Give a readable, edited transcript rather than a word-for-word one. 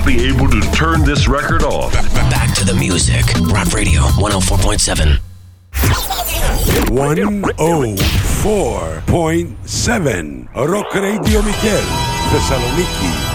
not be able to turn this record off. Back to the music. Rock Radio 104.7. 104.7 Rock Radio Mikel, Thessaloniki.